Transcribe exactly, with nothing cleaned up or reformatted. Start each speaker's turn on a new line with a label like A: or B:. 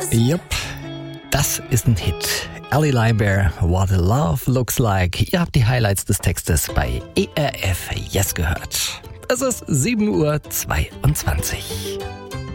A: Jupp, das ist ein Hit. Ellie Limebear, What Love Looks Like. Ihr habt die Highlights des Textes bei E R F Yes gehört. Es ist sieben Uhr zweiundzwanzig.